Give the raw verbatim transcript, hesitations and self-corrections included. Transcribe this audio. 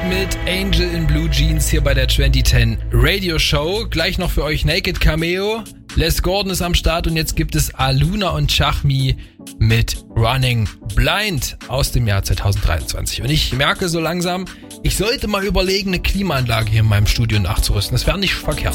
mit Angel in Blue Jeans hier bei der zwanzig zehn Radio Show. Gleich noch für euch Naked Cameo. Les Gordon ist am Start und jetzt gibt es Aluna und Chachmi mit Running Blind aus dem Jahr zwanzig dreiundzwanzig. Und ich merke so langsam, ich sollte mal überlegen, eine Klimaanlage hier in meinem Studio nachzurüsten. Das wäre nicht verkehrt.